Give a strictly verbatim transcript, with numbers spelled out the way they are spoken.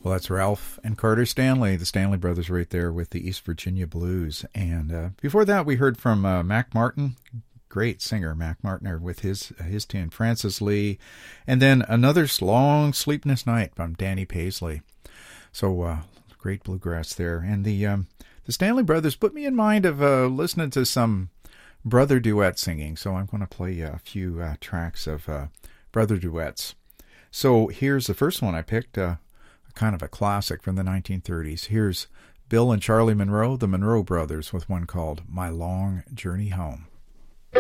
Well, that's Ralph and Carter Stanley, the Stanley Brothers right there with the East Virginia Blues. And uh, before that, we heard from uh, Mac Martin, great singer Mac Martin, with his uh, his tune, Francis Lee. And then another Long Sleepless Night from Danny Paisley. So uh, great bluegrass there. And the um, the Stanley Brothers put me in mind of uh, listening to some brother duet singing. So I'm going to play a few uh, tracks of uh, brother duets. So here's the first one I picked, uh, kind of a classic from the nineteen thirties. Here's Bill and Charlie Monroe, the Monroe Brothers, with one called My Long Journey Home.